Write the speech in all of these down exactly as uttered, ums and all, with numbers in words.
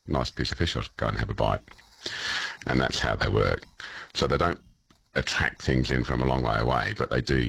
nice piece of fish, I'll go and have a bite. And that's how they work. So they don't attract things in from a long way away, but they do,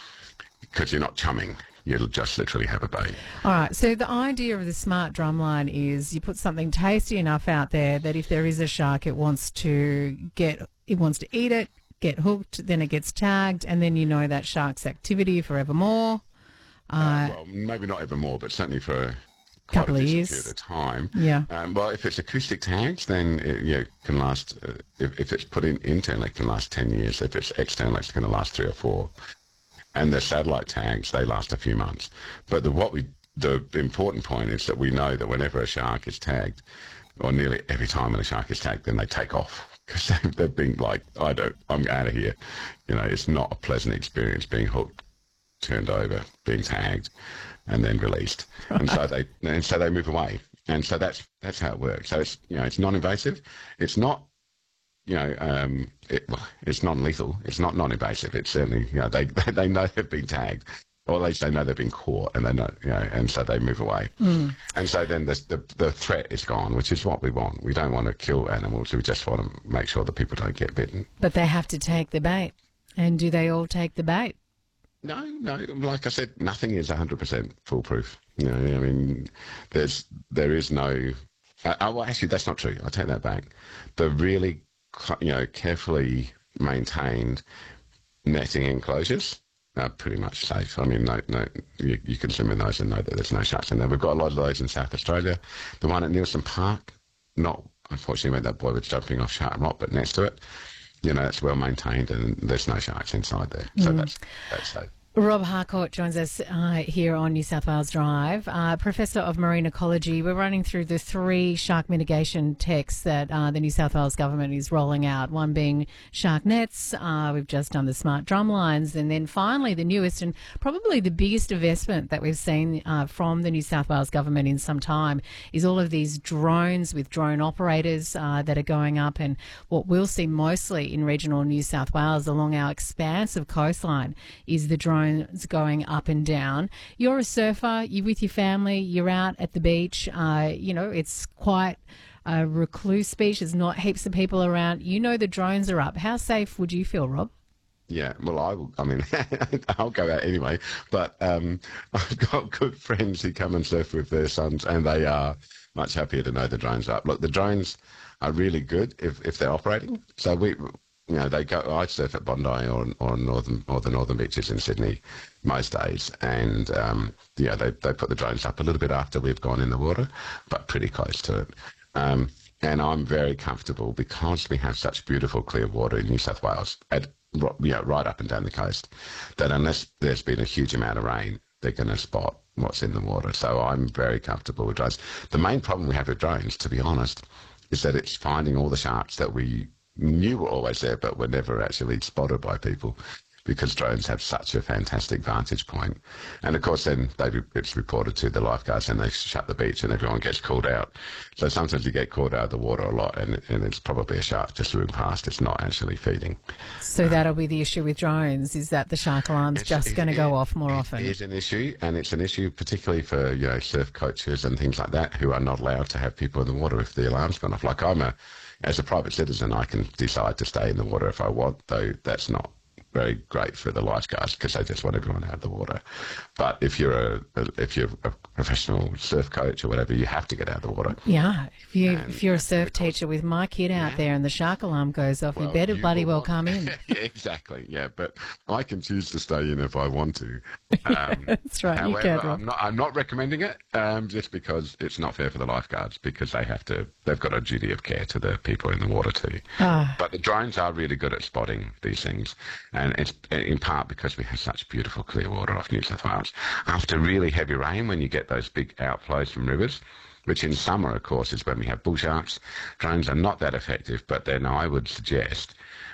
because you're not chumming. You'll just literally have a bait. All right, so the idea of the smart drumline is you put something tasty enough out there that if there is a shark, it wants to get, it wants to eat it, get hooked, then it gets tagged, and then you know that shark's activity forevermore. Uh, Uh, well, maybe not ever more, but certainly for a couple of decent years period of time. Yeah. Um, well, if it's acoustic tags, then it yeah, can last. Uh, if, if it's put in internally, it can last ten years. If it's externally, it's going to last three or four. And the satellite tags, they last a few months. But the what we the important point is that we know that whenever a shark is tagged, or nearly every time when a shark is tagged, then they take off because they've been like, I don't, I'm out of here. You know, it's not a pleasant experience being hooked, turned over, being tagged, and then released. Right. And so they and so they move away. And so that's that's how it works. So it's you know it's non-invasive. It's not you know um, it, well, it's non-lethal. It's not non-invasive. It's certainly you know they they know they've been tagged, or at least they know they've been caught, and they know you know and so they move away. Mm. And so then the, the the threat is gone, which is what we want. We don't want to kill animals. We just want to make sure that people don't get bitten. But they have to take the bait. And do they all take the bait? No, no. Like I said, nothing is one hundred percent foolproof. You know, I mean, there's there is no. Uh, oh, well, actually, that's not true. I take that back. The really, you know, carefully maintained netting enclosures are pretty much safe. I mean, no, no, you, you can swim in those and know that there's no sharks in there. We've got a lot of those in South Australia. The one at Nielsen Park, not unfortunately when that boy was jumping off Shark Rock, but next to it. You know, it's well maintained and there's no sharks inside there. So mm. that's that's safe. Rob Harcourt joins us uh, here on New South Wales Drive, uh, Professor of Marine Ecology. We're running through the three shark mitigation techs that uh, the New South Wales government is rolling out, one being shark nets. Uh, we've just done the smart drum lines. And then finally, the newest and probably the biggest investment that we've seen uh, from the New South Wales government in some time is all of these drones with drone operators uh, that are going up. And what we'll see mostly in regional New South Wales along our expansive coastline is the drone going up and down. You're a surfer, you're with your family, you're out at the beach. Uh, you know, it's quite a recluse beach. There's not heaps of people around. You know the drones are up. How safe would you feel, Rob? Yeah, well, I will. I mean, I'll go out anyway. But um, I've got good friends who come and surf with their sons, and they are much happier to know the drones are up. Look, the drones are really good if, if they're operating. So we... You know, they go. I surf at Bondi or or northern or the northern beaches in Sydney most days, and um, yeah, they they put the drones up a little bit after we've gone in the water, but pretty close to it. Um, and I'm very comfortable because we have such beautiful clear water in New South Wales, at you know, right up and down the coast, that unless there's been a huge amount of rain, they're going to spot what's in the water. So I'm very comfortable with drones. The main problem we have with drones, to be honest, is that it's finding all the sharks that we knew were always there, but were never actually spotted by people because drones have such a fantastic vantage point. And of course, then they, it's reported to the lifeguards and they shut the beach and everyone gets called out. So sometimes you get called out of the water a lot and, and it's probably a shark just swimming past. It's not actually feeding. So um, that'll be the issue with drones, is that the shark alarm's just going to go off more often? It is an issue, and it's an issue particularly for, you know, surf coaches and things like that who are not allowed to have people in the water if the alarm's gone off. Like I'm a, as a private citizen, I can decide to stay in the water if I want, though that's not very great for the lifeguards because they just want everyone out of the water. But if you're a, if you're a professional surf coach or whatever, you have to get out of the water. Yeah, if you and, if you're a surf teacher with my kid out yeah. there and the shark alarm goes off, well, you better you bloody well come in. Yeah, exactly. Yeah, but I can choose to stay in if I want to. Um, That's right. However, you can. I'm not. I'm not recommending it um, just because it's not fair for the lifeguards because they have to. They've got a duty of care to the people in the water too. Ah. But the drones are really good at spotting these things. And it's in part because we have such beautiful clear water off New South Wales. After really heavy rain, when you get those big outflows from rivers, which in summer, of course, is when we have bull sharks, drones are not that effective. But then I would suggest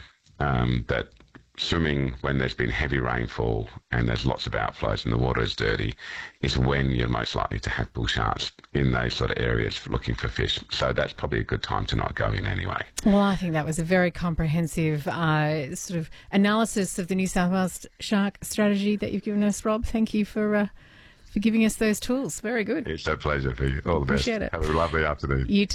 um, that swimming when there's been heavy rainfall and there's lots of outflows and the water is dirty is when you're most likely to have bull sharks in those sort of areas looking for fish. So that's probably a good time to not go in anyway. Well, I think that was a very comprehensive uh, sort of analysis of the New South Wales shark strategy that you've given us, Rob. Thank you for uh, for giving us those tools. Very good. It's a pleasure for you. All the Appreciate best. It. Have a lovely afternoon. You too.